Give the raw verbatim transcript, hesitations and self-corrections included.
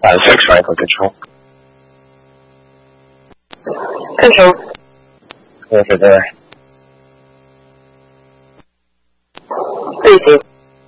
Uh, six right for control. Control. Over there. Receive.